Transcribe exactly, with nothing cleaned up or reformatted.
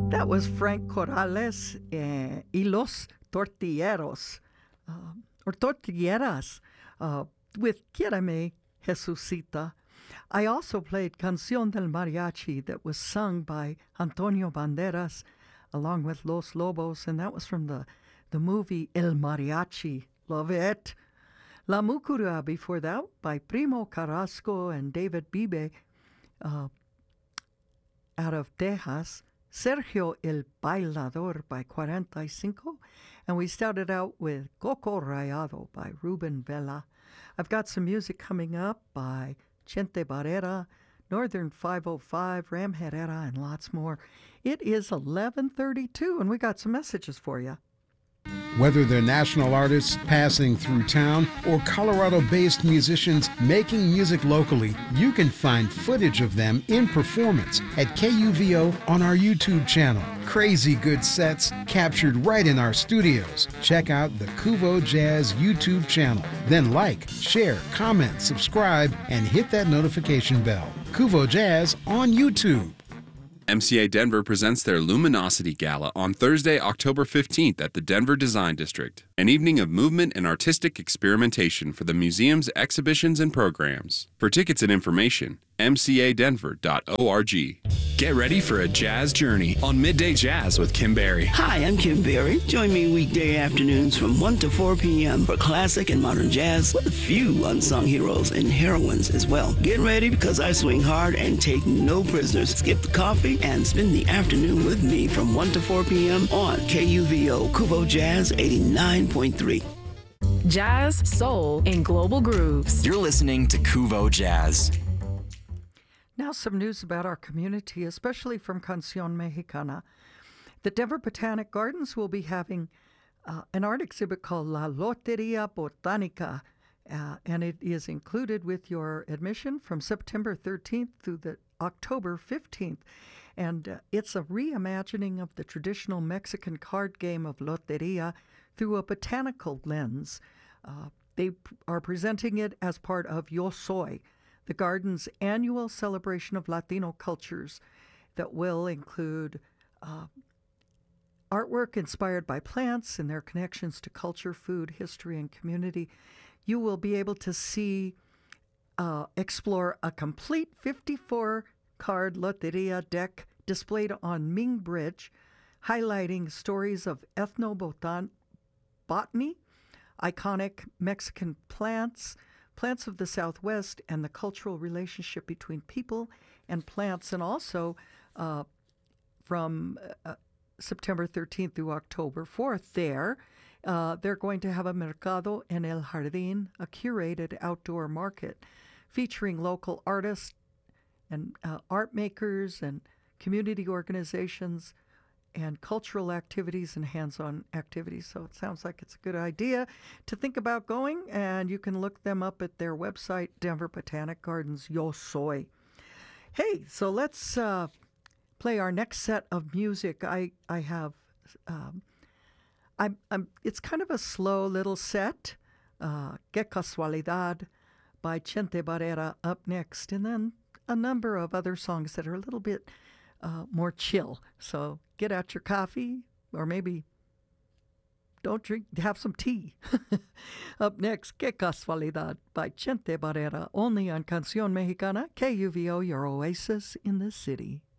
That was Frank Corrales eh, y Los Tortilleros, uh, or Tortilleras, uh, with Quiéreme, Jesucita. I also played Canción del Mariachi that was sung by Antonio Banderas along with Los Lobos, and that was from the, the movie El Mariachi. Love it. La Mucura before that by Primo Carrasco and David Bibe uh, out of Texas. Sergio el Bailador by cuarenta y cinco. And we started out with Coco Rayado by Ruben Vela. I've got some music coming up by Chente Barrera, Northern five oh five, Ram Herrera, and lots more. It is eleven thirty-two, and we got some messages for you. Whether they're national artists passing through town or Colorado-based musicians making music locally, you can find footage of them in performance at K U V O on our YouTube channel. Crazy good sets captured right in our studios. Check out the Kuvo Jazz YouTube channel. Then like, share, comment, subscribe, and hit that notification bell. Kuvo Jazz on YouTube. M C A Denver presents their Luminosity Gala on Thursday, October fifteenth at the Denver Design District, an evening of movement and artistic experimentation for the museum's exhibitions and programs. For tickets and information, m c a denver dot org. Get ready for a jazz journey on Midday Jazz with Kim Berry. Hi, I'm Kim Berry. Join me weekday afternoons from one to four p.m. for classic and modern jazz with a few unsung heroes and heroines as well. Get ready because I swing hard and take no prisoners. Skip the coffee and spend the afternoon with me from one to four p.m. on K U V O Kuvo Jazz eighty-nine point three. Jazz, soul, and global grooves. You're listening to Kuvo Jazz. Now some news about our community, especially from Canción Mexicana. The Denver Botanic Gardens will be having uh, an art exhibit called La Loteria Botánica, uh, and it is included with your admission from September thirteenth through the October fifteenth. And uh, it's a reimagining of the traditional Mexican card game of Loteria through a botanical lens. Uh, they p- are presenting it as part of Yo Soy, the garden's annual celebration of Latino cultures that will include uh, artwork inspired by plants and their connections to culture, food, history, and community. You will be able to see, uh, explore a complete fifty-four card Loteria deck displayed on Ming Bridge, highlighting stories of ethnobotany, iconic Mexican plants, plants of the Southwest, and the cultural relationship between people and plants. And also uh, from uh, September thirteenth through October fourth there, uh, they're going to have a Mercado en el Jardín, a curated outdoor market featuring local artists and uh, art makers and community organizations and cultural activities and hands-on activities. So it sounds like it's a good idea to think about going, and you can look them up at their website, Denver Botanic Gardens, Yo Soy. Hey, so let's uh, play our next set of music. I, I have, um, I'm, I'm, it's kind of a slow little set, uh, Que Casualidad by Chente Barrera up next, and then a number of other songs that are a little bit uh, more chill. So get out your coffee, or maybe don't drink, have some tea. Up next, Que Casualidad by Chente Barrera, only on Canción Mexicana, K U V O, your oasis in the city.